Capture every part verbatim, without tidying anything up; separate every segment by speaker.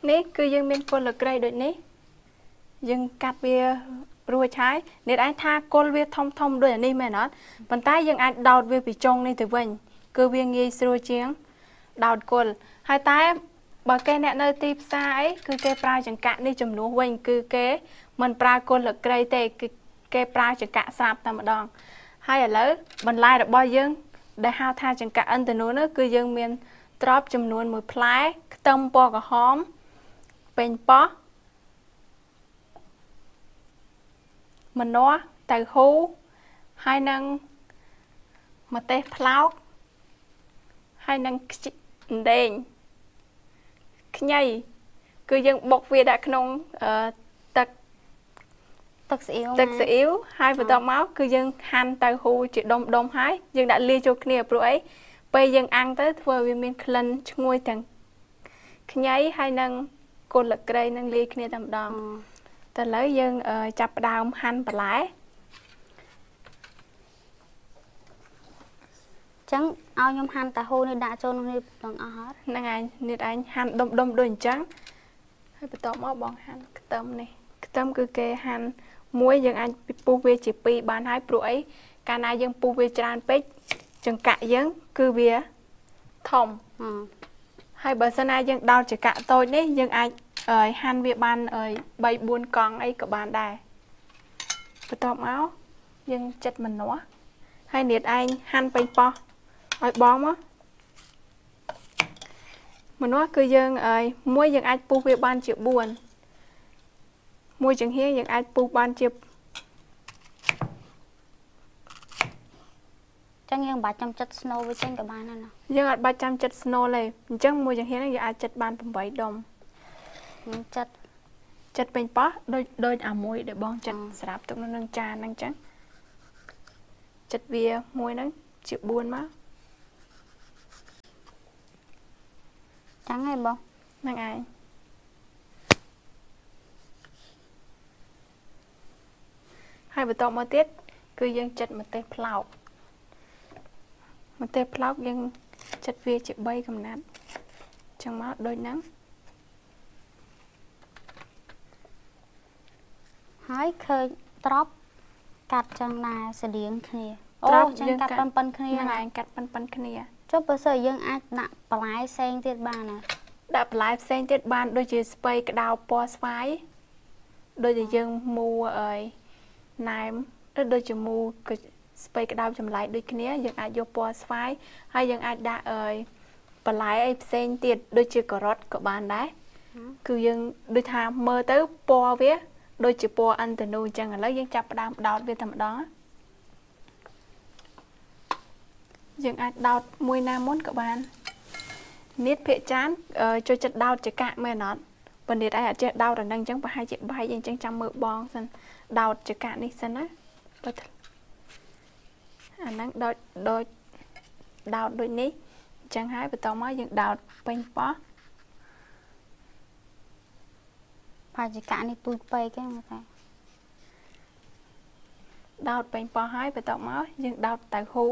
Speaker 1: នេះគឺយើងមានគល់លក្រៃដូចនេះយើងកាត់វារួចហើយអ្នកឯងថាគល់វាធំធំដូចនេះមែនអត់ប៉ុន្តែយើងអាចដោតវាពីចុងនេះទៅវិញគឺវាងាយស្រួលជាងដោតគល់ហើយតែបើគេអ្នកនៅទីផ្សារអីគឺគេប្រើចង្កាក់នេះចំនួនវិញគឺគេមិនប្រើគល់លក្រៃទេគឺគេប្រើចង្កាក់ស្រាប់តែម្ដងហើយឥឡូវបន្លែរបស់យើងដែលហៅថាចង្កាក់ឥន្ទនូនោះគឺយើងមានត្រប់ចំនួនមួយផ្លែខ្ទឹមពណ៌ក្រហមពេញប៉ោះម្នាស់តៅហ៊ូហើយនឹងម្ទេសផ្លោកហើយនឹងដេងខ្ញីគឺយើងបុកវាដាក់ក្នុងទឹកទឹកស្អ៊ីវទឹកស្អ៊ីវហើយបន្ទាប់មកគឺយើងហាន់តៅហ៊ូជាដុំដុំហើយយើងដាក់លាយចូលគ្នាព្រោះអីពេលយើងអាំងទៅធ្វើវាមានក្លិនឈ្ងុយទាំងខ្ញីហើយនឹងគល់លក្រៃនឹងលាយគ្នាតែម្ដងតែឥឡូវយើងចាប់ផ្ដើមហាន់បន្លែចឹងឲ្យខ្ញុំហាន់តាហ៊ូនេះដាក់ចូលក្នុងនេះទាំងអស់ហើយហ្នឹងឯងនេះឯងហាន់ដុំដុំដូចអញ្ចឹងហើយបន្ទាប់មកបងហាន់ខ្ទឹមនេះខ្ទឹមគឺគេហាន់មួយយើងអាចពុះវាជាពីរបានហើយព្រោះអីកាលណាយើងពុះវាច្រើនពេកចង្កាក់យើងគឺវាធំហើយបើសិនណាយើងដោតចង្កាក់តូចនេះយើងអាចហាន់វាបាន3 4កង់អីក៏បានដែរបន្ទាប់មកយើងចិតម្នាស់ហើយនាងឯងហាន់ពេញប៉ោះឲ្យបងមកម្នាស់គឺយើងមួយយើងអាចពុះវាបានជា4មួយចង្ហៀងយើងអាចពុះបានជាចឹងយើងបាច់ចាំចិត្ត snow វាចេញក៏បានដែរណាយើងអត់បាច់ចាំចិត្ត snow ទេអញ្ចឹងមួយចង្ហៀងយើងអាចចិត្តបាន8ដុំយើងចិត្តចិត្តពេញប៉ោះដូចដូចអាមួយដែលបងចិត្តស្រាប់ទុកនៅនឹងចានហ្នឹងចឹងចិត្តវាមួយហ្នឹងជា4មកចឹងហើយបងហ្នឹងឯងហើយបន្តមកទៀតគឺយើងចិតម្ទេសផ្លោកម្ទេសផ្លោកយើងចិតវាជា3កំណាត់ចឹងមកដូចហ្នឹងហើយឃើញត្រប់កាត់ចឹងណាស្តៀងគ្នាអូចឹងកាត់ប៉ុនប៉ុនគ្នាហ្នឹងឯងកាត់ប៉ុនប៉ុនគ្នាចុះបើសិនយើងអាចដាក់បន្លែផ្សេងទៀតបានណាដាក់បន្លែផ្សេងទៀតបានដូចជាស្ពៃក្តៅពណ៌ស្វាយដូចជាយើងមូអើយណែមឬដូចជាមូស្ពៃក្តៅចម្លែកដូចគ្នាយើងអាចយកពណ៌ស្វាយហើយយើងអាចដាក់អើយបន្លែអីផ្សេងទៀតដូចជាការ៉ុតក៏បានដែរគឺយើងដូចថាមើលទៅពណ៌វាដូចជាពណ៌ឥន្ទនូអញ្ចឹងឥឡូវយើងចាប់ផ្ដើមដោតវាតែម្ដងយើងអាចដោតមួយណាមុនក៏បាននេះភាគចានចូលចិត្តដោតចកាក់មែនអត់បើនេះឯងអត់ចេះដោតអាហ្នឹងអញ្ចឹងប្រហែលជាបែកអញ្ចឹងចាំមើលបងសិនដោតចកាក់នេះសិនណាបើអាហ្នឹងដូចដូចដោតដូចនេះអញ្ចឹងហើយបន្តមកយើងដោតពេញប៉ោះបាចកាក់នេះទូចពេកហ្នឹងតែដោតពេញប៉ោះហើយបន្តមកយើងដោតតៅហ៊ូ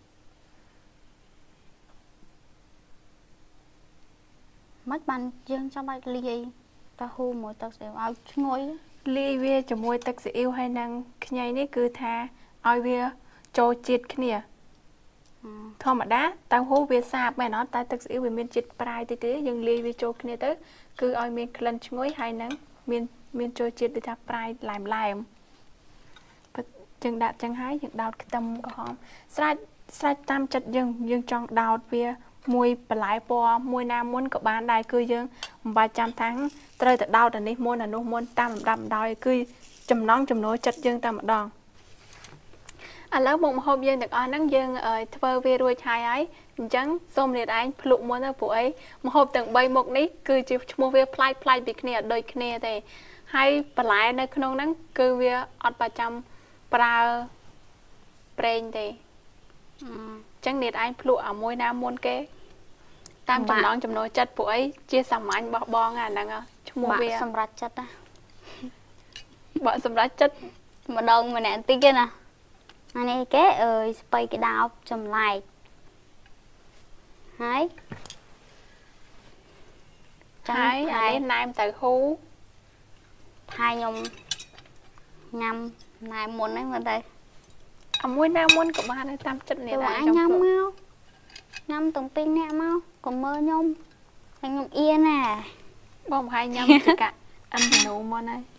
Speaker 1: មិនបានយើងចាំបាច់លាយតៅហ៊ូមួយទឹកស្អ៊ីវឲ្យឈ្ងុយលាយវាជាមួយទឹកស៊ីអ៊ីវហើយនឹងខ្ញីនេះគឺថាឲ្យវាចូលជាតិគ្នាធម្មតាតៅហ៊ូវាសាបមែនអត់តែទឹកស៊ីអ៊ីវវាមានជាតិប្រៃតិចទេយើងលាយវាចូលគ្នាទៅគឺឲ្យមានក្លិនឈ្ងុយហើយនឹងមានមានចូលជាតិដូចថាប្រៃឡែមឡែមយើងដាក់ចឹងហើយយើងដោតខ្ទឹមក្រហមស្រេចស្រេចតាមចិត្តយើងយើងចង់ដោតវាមួយបន្លែពណ៌មួយណាមុនក៏បានដែរគឺយើងមិនបាច់ចាំថាត្រូវតែដោតអានេះមុនអានោះមុនតាមលំដាប់លំដោយគឺចំណង់ចំណូលចិត្តយើងតែម្ដងឥឡូវមុខម្ហូបយើងទាំងអស់ហ្នឹងយើងធ្វើវារួចហើយហើយអញ្ចឹងសូមអ្នកឯងភ្លុកមុនទៅព្រោះអីម្ហូបទាំង3មុខនេះគឺជាឈ្មោះវាប្លែកប្លែកពីគ្នាអត់ដូចគ្នាទេហើយបន្លែនៅក្នុងហ្នឹងគឺវាអត់ប្រចាំប្រើប្រេងទេអញ្ចឹងអ្នកឯងភ្លុកឲ្យមួយណាមុនគេតាមចំណងចំណូលចិត្តព្រោះអីជាសាមញ្ញបោះបងអាហ្នឹងឈ្មោះវាសម្រាប់ចិត្តណាបើសម្រាប់ចិត្តម្ដងម្នាក់តិចទេណាអានេះគេអើយស្ពៃក្តោបចម្លែកហើយ Thái à nem từ hú
Speaker 2: Thái nhom nhâm nem muốn đấy mà đây
Speaker 1: à muối nam muốn của ba này tam chất này
Speaker 2: là nhâm mau nhâm tổng pin nè mau còn mơ nhom thành nhom yên nè
Speaker 1: bông hai nhâm chỉ cả ăn nấu món này